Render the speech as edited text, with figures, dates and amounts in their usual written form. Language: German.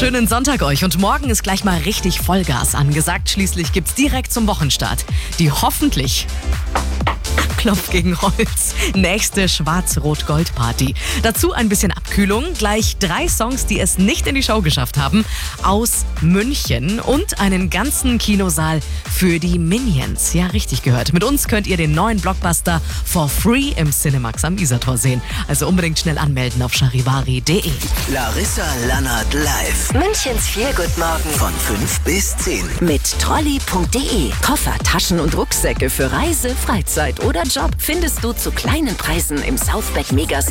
Schönen Sonntag euch und morgen ist gleich mal richtig Vollgas angesagt. Schließlich gibt's direkt zum Wochenstart die hoffentlich Klopf gegen Holz. Nächste Schwarz-Rot-Gold-Party. Dazu ein bisschen Abkühlung. Gleich 3 Songs, die es nicht in die Show geschafft haben. Aus München und einen ganzen Kinosaal für die Minions. Ja, richtig gehört. Mit uns könnt ihr den neuen Blockbuster for free im Cinemax am Isartor sehen. Also unbedingt schnell anmelden auf charivari.de. Larissa Lannert live. Münchens Feelgood-Morgen. Von 5 bis 10. Mit Trolley.de. Koffer, Taschen und Rucksäcke für Reise, Freizeit oder Job findest du zu kleinen Preisen im Southback Megacity